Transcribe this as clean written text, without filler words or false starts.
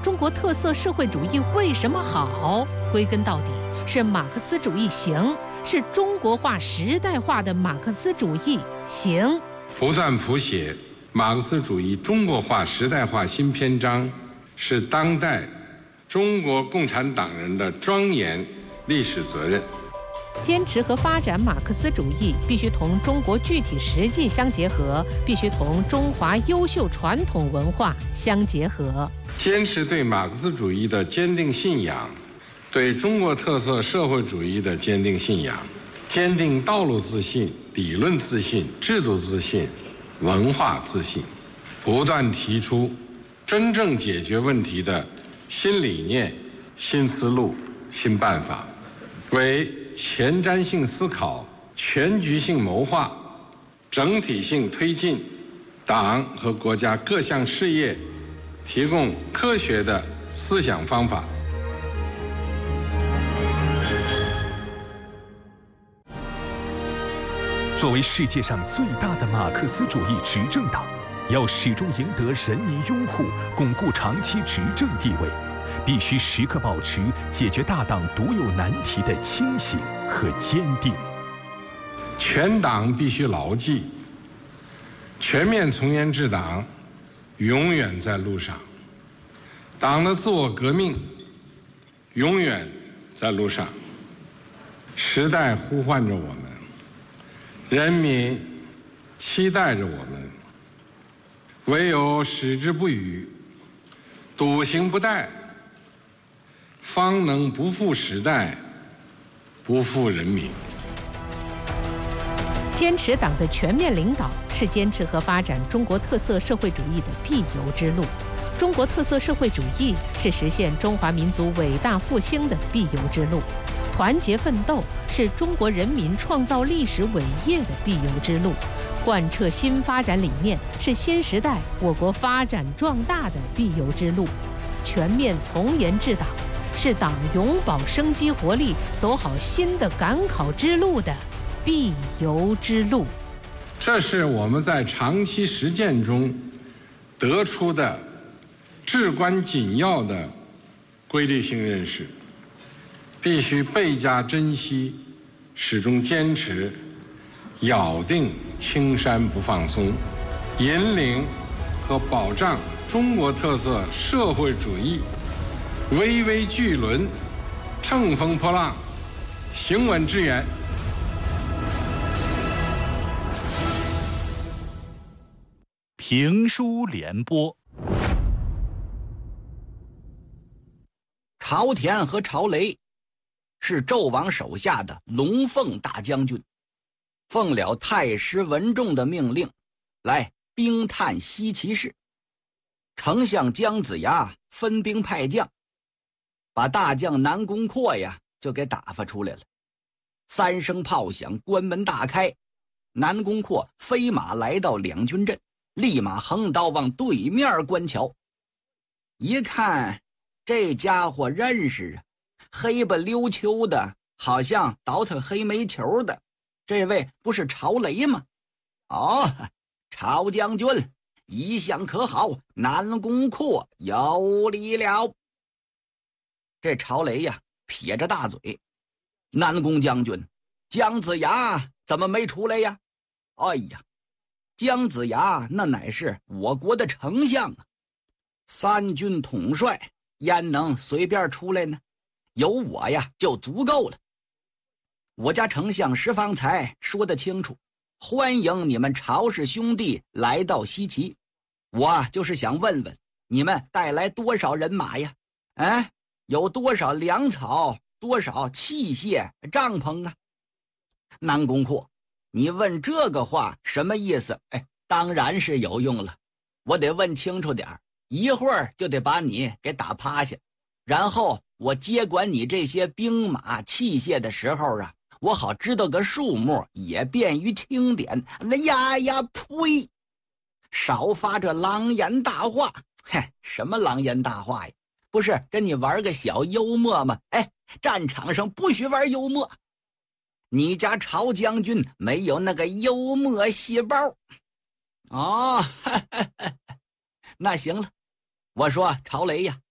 中国特色社会主义为什么好？归根到底是马克思主义行，是中国化时代化的马克思主义行。 不断谱写马克思主义中国化时代化新篇章，是当代中国共产党人的庄严历史责任。 坚持和发展马克思主义，必须同中国具体实际相结合，必须同中华优秀传统文化相结合。 坚持对马克思主义的坚定信仰，对中国特色社会主义的坚定信仰，坚定道路自信、理论自信、制度自信、文化自信，不断提出真正解决问题的新理念、新思路、新办法，为前瞻性思考、全局性谋划、整体性推进党和国家各项事业提供科学的思想方法。 作为世界上最大的马克思主义执政党，要始终赢得人民拥护，巩固长期执政地位，必须时刻保持解决大党独有难题的清醒和坚定。 全党必须牢记，全面从严治党永远在路上，党的自我革命永远在路上。时代呼唤着我们，人民期待着我们，唯有矢志不渝、笃行不怠，方能不负时代，不负人民。 坚持党的全面领导，是坚持和发展中国特色社会主义的必由之路。中国特色社会主义是实现中华民族伟大复兴的必由之路。团结奋斗是中国人民创造历史伟业的必由之路。贯彻新发展理念是新时代我国发展壮大的必由之路。全面从严治党是党永葆生机活力、走好新的赶考之路的必由之路。 这是我们在长期实践中得出的至关紧要的规律性认识，必须倍加珍惜，始终坚持，咬定青山不放松，引领和保障中国特色社会主义巍巍巨轮乘风破浪，行稳致远。 评书联播。 朝田和朝雷是纣王手下的龙凤大将军，奉了太师文仲的命令，来兵探西岐市。丞相姜子牙分兵派将，把大将南宫阔呀就给打发出来了。三声炮响，关门大开，南宫阔飞马来到两军阵，立马横刀往对面关桥。一看这家伙认识啊，黑不溜秋的，好像倒腾黑煤球的，这位不是朝雷吗？哦，朝将军一向可好，南宫阔有礼了。这朝雷呀撇着大嘴，南宫将军，姜子牙怎么没出来呀？哎呀，姜子牙那乃是我国的丞相啊，三军统帅焉能随便出来呢？有我呀就足够了。我家丞相石方才说得清楚，欢迎你们朝氏兄弟来到西岐。我就是想问问你们带来多少人马呀？有多少粮草，多少器械帐篷啊？南宫阔，你问这个话什么意思？当然是有用了，我得问清楚点，一会儿就得把你给打趴下，然后我接管你这些兵马器械的时候啊，我好知道个数目，也便于清点。呸！少发这狼言大话。什么狼言大话呀？不是跟你玩个小幽默吗？战场上不许玩幽默，你家朝将军没有那个幽默细胞。哦，那行了，我说朝雷呀，